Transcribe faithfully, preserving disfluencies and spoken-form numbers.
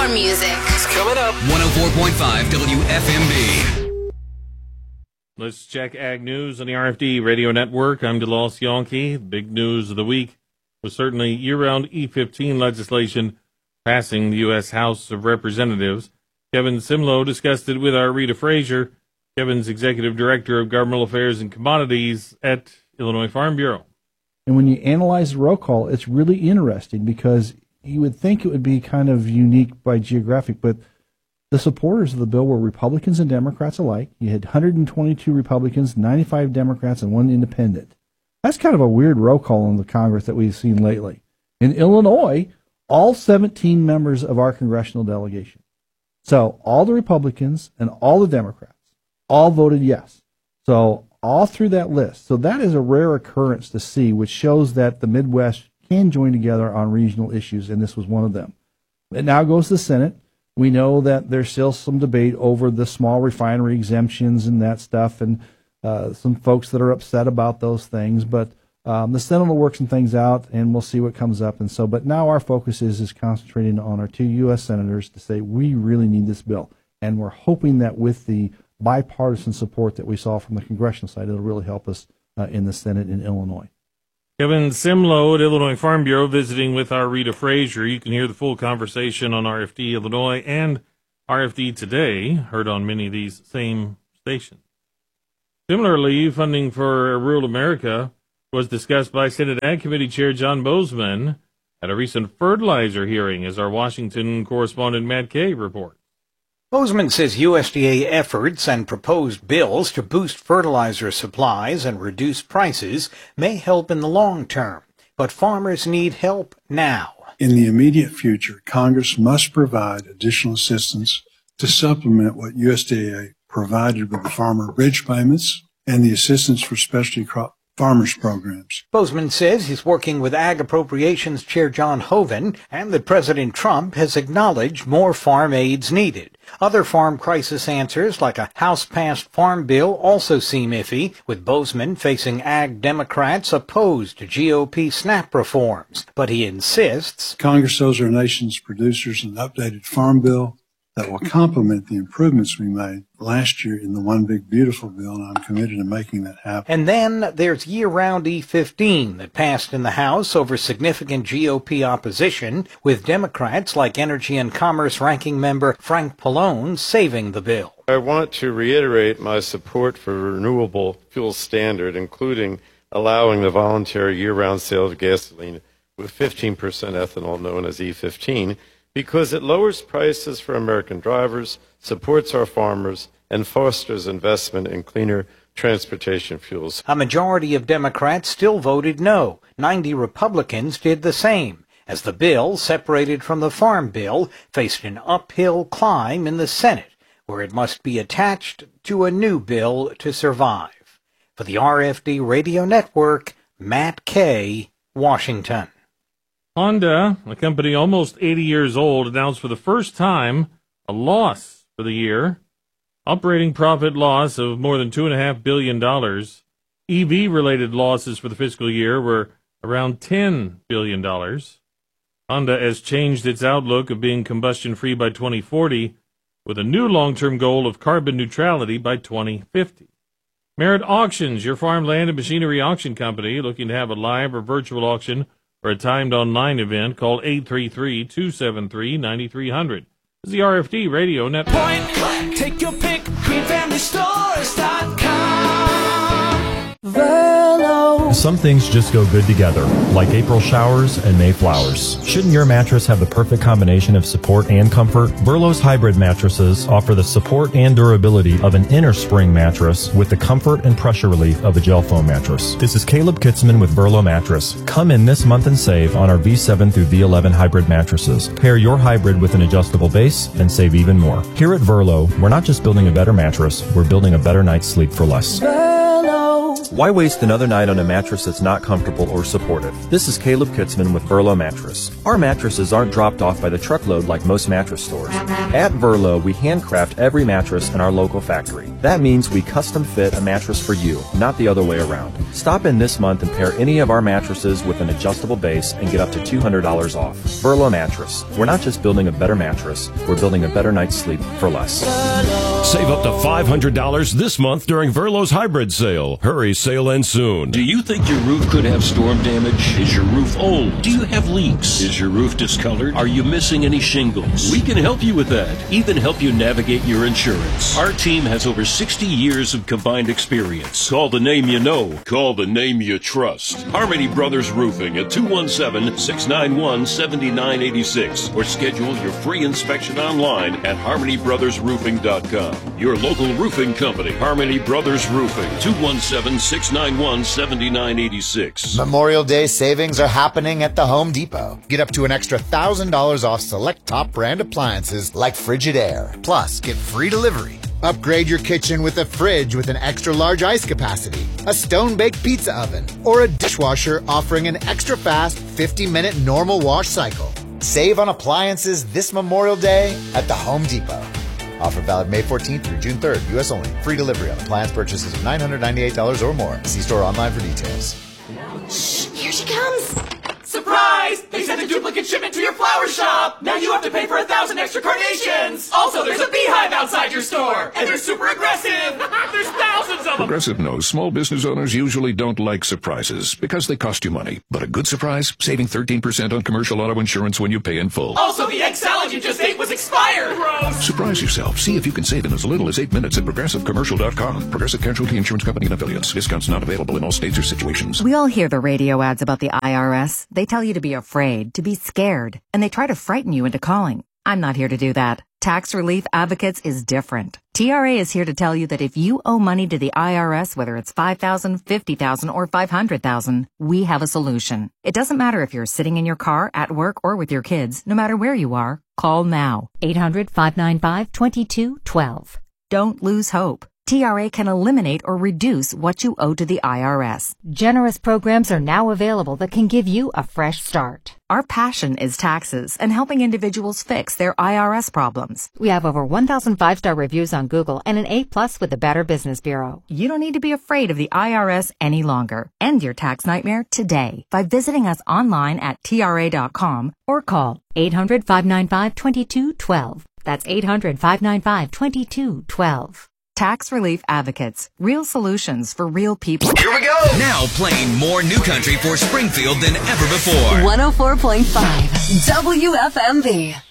music. It's coming up. one oh four point five W F M B. Let's check Ag News on the R F D Radio Network. I'm DeLoss Yonke. Big news of the week was certainly year-round E fifteen legislation passing the U S House of Representatives. Kevin Simlo discussed it with our Rita Frazier, Kevin's Executive Director of Governmental Affairs and Commodities at Illinois Farm Bureau. And when you analyze the roll call, it's really interesting because you would think it would be kind of unique by geographic, but the supporters of the bill were Republicans and Democrats alike. You had one hundred twenty-two Republicans, ninety-five Democrats, and one independent. That's kind of a weird roll call in the Congress that we've seen lately. In Illinois, all seventeen members of our congressional delegation, so all the Republicans and all the Democrats, all voted yes. So all through that list. So that is a rare occurrence to see, which shows that the Midwest can join together on regional issues, and this was one of them. It now goes to the Senate. We know that there's still some debate over the small refinery exemptions and that stuff, and uh, some folks that are upset about those things. But um, the Senate will work some things out, and we'll see what comes up. And so, but now our focus is is concentrating on our two U S senators to say we really need this bill, and we're hoping that with the bipartisan support that we saw from the congressional side, it'll really help us uh, in the Senate in Illinois. Kevin Simlo at Illinois Farm Bureau visiting with our Rita Frazier. You can hear the full conversation on R F D Illinois and R F D Today, heard on many of these same stations. Similarly, funding for rural America was discussed by Senate Ag Committee Chair John Bozeman at a recent fertilizer hearing, as our Washington correspondent Matt Kay reports. Bozeman says U S D A efforts and proposed bills to boost fertilizer supplies and reduce prices may help in the long term, but farmers need help now. In the immediate future, Congress must provide additional assistance to supplement what U S D A provided with the farmer bridge payments and the assistance for specialty crop farmers programs. Bozeman says he's working with Ag Appropriations Chair John Hoeven and that President Trump has acknowledged more farm aids needed. Other farm crisis answers, like a House-passed farm bill, also seem iffy, with Bozeman facing Ag Democrats opposed to G O P SNAP reforms. But he insists Congress owes our nation's producers an updated farm bill that will complement the improvements we made last year in the One Big Beautiful Bill, and I'm committed to making that happen. And then there's year-round E fifteen that passed in the House over significant G O P opposition, with Democrats like Energy and Commerce Ranking Member Frank Pallone saving the bill. I want to reiterate my support for renewable fuel standard, including allowing the voluntary year-round sale of gasoline with fifteen percent ethanol, known as E fifteen, because it lowers prices for American drivers, supports our farmers, and fosters investment in cleaner transportation fuels. A majority of Democrats still voted no. ninety Republicans did the same, as the bill, separated from the Farm Bill, faced an uphill climb in the Senate, where it must be attached to a new bill to survive. For the R F D Radio Network, Matt Kay, Washington. Honda, a company almost eighty years old, announced for the first time a loss for the year. Operating profit loss of more than two point five billion dollars. E V-related losses for the fiscal year were around ten billion dollars. Honda has changed its outlook of being combustion-free by twenty forty, with a new long-term goal of carbon neutrality by twenty fifty. Merit Auctions, your farmland and machinery auction company, looking to have a live or virtual auction or a timed online event, call eight three three, two seven three, nine three zero zero. This is the R F D Radio Network. Point click, take your pick, green family stores dot com. Verlo. Some things just go good together, like April showers and May flowers. Shouldn't your mattress have the perfect combination of support and comfort? Verlo's hybrid mattresses offer the support and durability of an inner spring mattress with the comfort and pressure relief of a gel foam mattress. This is Caleb Kitzman with Verlo Mattress. Come in this month and save on our V seven through V eleven hybrid mattresses. Pair your hybrid with an adjustable base and save even more. Here at Verlo, we're not just building a better mattress, we're building a better night's sleep for less. Verlo. Why waste another night on a mattress that's not comfortable or supportive? This is Caleb Kitzman with Verlo Mattress. Our mattresses aren't dropped off by the truckload like most mattress stores. At Verlo, we handcraft every mattress in our local factory. That means we custom fit a mattress for you, not the other way around. Stop in this month and pair any of our mattresses with an adjustable base and get up to two hundred dollars off. Verlo Mattress. We're not just building a better mattress, we're building a better night's sleep for less. Save up to five hundred dollars this month during Verlo's hybrid sale. Hurry, sale ends soon. Do you think your roof could have storm damage? Is your roof old? Do you have leaks? Is your roof discolored? Are you missing any shingles? We can help you with that. Even help you navigate your insurance. Our team has over sixty years of combined experience. Call the name you know. Call the name you trust. Harmony Brothers Roofing at two one seven, six nine one, seven nine eight six or schedule your free inspection online at harmony brothers roofing dot com. Your local roofing company, Harmony Brothers Roofing, two one seven, six nine one, seven nine eight six. Memorial Day savings are happening at the Home Depot. Get up to an extra one thousand dollars off select top brand appliances like Frigidaire. Plus, get free delivery. Upgrade your kitchen with a fridge with an extra large ice capacity, a stone-baked pizza oven, or a dishwasher offering an extra fast fifty minute normal wash cycle. Save on appliances this Memorial Day at the Home Depot. Offer valid May fourteenth through June third, U S only. Free delivery on appliance purchases of nine hundred ninety-eight dollars or more. See store online for details. Shh, here she comes. Surprise! They sent a duplicate shipment to your flower shop! Now you have to pay for a thousand extra carnations! Also, there's a beehive outside your store! And they're super aggressive! There's thousands of them! Progressive knows small business owners usually don't like surprises because they cost you money. But a good surprise? Saving thirteen percent on commercial auto insurance when you pay in full. Also, the egg salad you just ate was expired! Gross! Surprise yourself. See if you can save in as little as eight minutes at progressive commercial dot com. Progressive Casualty Insurance Company and affiliates. Discounts not available in all states or situations. We all hear the radio ads about the I R S. They tell you to be afraid, to be scared, and they try to frighten you into calling. I'm not here to do that. Tax Relief Advocates is different. T R A is here to tell you that if you owe money to the I R S, whether it's five thousand dollars, fifty thousand dollars, or five hundred thousand dollars, we have a solution. It doesn't matter if you're sitting in your car, at work, or with your kids. No matter where you are, call now. eight hundred, five nine five, two two one two. Don't lose hope. T R A can eliminate or reduce what you owe to the I R S. Generous programs are now available that can give you a fresh start. Our passion is taxes and helping individuals fix their I R S problems. We have over one thousand five-star reviews on Google and an A plus with the Better Business Bureau. You don't need to be afraid of the I R S any longer. End your tax nightmare today by visiting us online at T R A dot com or call eight hundred, five nine five, two two one two. That's eight hundred, five nine five, two two one two. Tax Relief Advocates. Real solutions for real people. Here we go! Now playing more new country for Springfield than ever before. one oh four point five W F M B.